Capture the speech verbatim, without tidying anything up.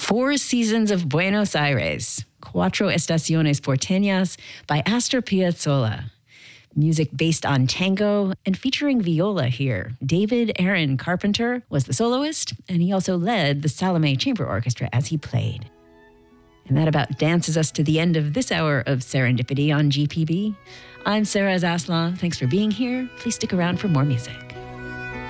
Four Seasons of Buenos Aires, Cuatro Estaciones Porteñas by Astor Piazzolla. Music based on tango and featuring viola here. David Aaron Carpenter was the soloist, and he also led the Salome Chamber Orchestra as he played. And that about dances us to the end of this hour of Serendipity on G P B. I'm Sarah Zasla. Thanks for being here. Please stick around for more music.